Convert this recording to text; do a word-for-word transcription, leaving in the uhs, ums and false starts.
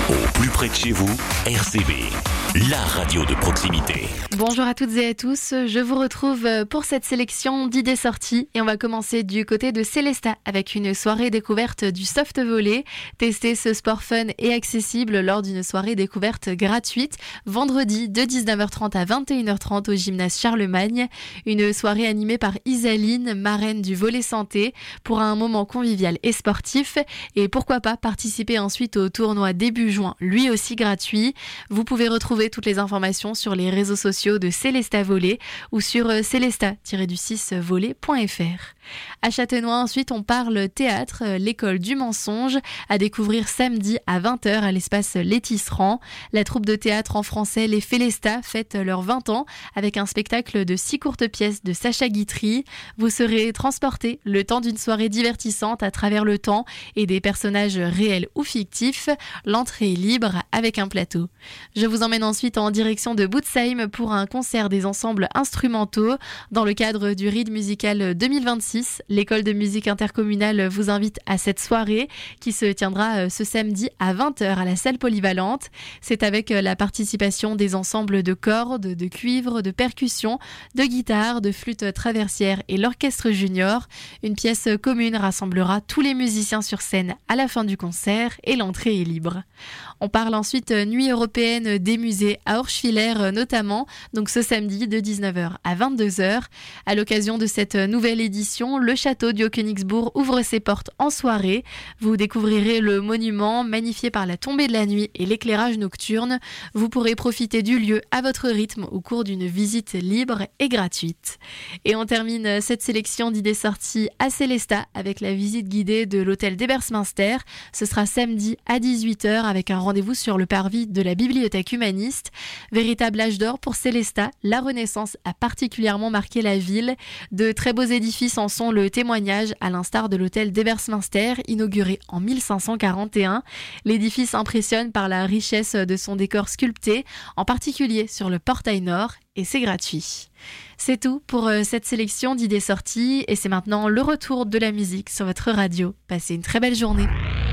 Au plus près de chez vous, R C B, la radio de proximité. Bonjour à toutes et à tous, je vous retrouve pour cette sélection d'idées sorties et on va commencer du côté de Célestat avec une soirée découverte du soft volley. Testez ce sport fun et accessible lors d'une soirée découverte gratuite vendredi de dix-neuf heures trente à vingt et une heures trente au gymnase Charlemagne. Une soirée animée par Isaline, marraine du volley santé, pour un moment convivial et sportif. Et pourquoi pas participer ensuite au tournoi début juin, lui aussi gratuit. Vous pouvez retrouver toutes les informations sur les réseaux sociaux de Célestat Volley ou sur célestat tiret six volley point f r. À Châtenois, ensuite, on parle théâtre, l'école du mensonge, à découvrir samedi à vingt heures à l'espace Les Tisserands. La troupe de théâtre en français Les Félestats fête leurs vingt ans avec un spectacle de six courtes pièces de Sacha Guitry. Vous serez transporté le temps d'une soirée divertissante à travers le temps et des personnages réels ou fictifs. L'entrée est libre avec un plateau. Je vous emmène ensuite en direction de Bootsheim pour un concert des ensembles instrumentaux. Dans le cadre du R I D musical deux mille vingt-six, l'école de musique intercommunale vous invite à cette soirée qui se tiendra ce samedi à vingt heures à la salle polyvalente. C'est avec la participation des ensembles de cordes, de cuivre, de percussions, de guitare, de flûte traversière et l'orchestre junior. Une pièce commune rassemblera tous les musiciens sur scène à la fin du concert et l'entrée est libre. On parle ensuite nuit européenne des musées à Orschwiller notamment, donc ce samedi de dix-neuf heures à vingt-deux heures. À l'occasion de cette nouvelle édition, le château du Haut-Königsbourg ouvre ses portes en soirée. Vous découvrirez le monument magnifié par la tombée de la nuit et l'éclairage nocturne. Vous pourrez profiter du lieu à votre rythme au cours d'une visite libre et gratuite. Et on termine cette sélection d'idées sorties à Célestat avec la visite guidée de l'hôtel d'Ebersminster. Ce sera samedi à dix-huit heures avec un rendez-vous sur le parvis de la bibliothèque humaniste. Véritable âge d'or pour Célestat, la Renaissance a particulièrement marqué la ville. De très beaux édifices en sont le témoignage, à l'instar de l'hôtel d'Ebersminster, inauguré en mille cinq cent quarante et un. L'édifice impressionne par la richesse de son décor sculpté, en particulier sur le portail nord, et c'est gratuit. C'est tout pour cette sélection d'idées sorties, et c'est maintenant le retour de la musique sur votre radio. Passez une très belle journée.